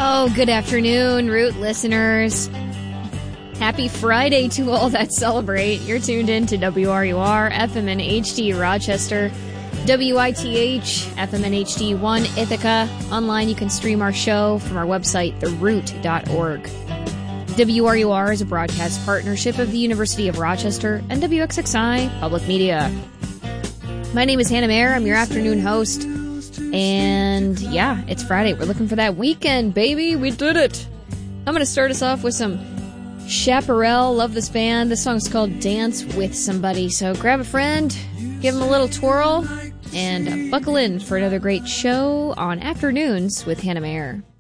Oh, good afternoon, Root listeners. Happy Friday to all that celebrate. You're tuned in to WRUR, FM and HD Rochester, WITH, FM and HD 1 Ithaca. Online, you can stream our show from our website, theroot.org. WRUR is a broadcast partnership of the University of Rochester and WXXI Public Media. My name is Hannah Mayer. I'm your afternoon host. And yeah, it's Friday. We're looking for that weekend, baby. We did it. I'm going to start us off with some Chaparral. Love this band. This song's called Dance With Somebody. So grab a friend, give them a little twirl, and buckle in for another great show on Afternoons with Hannah Mayer.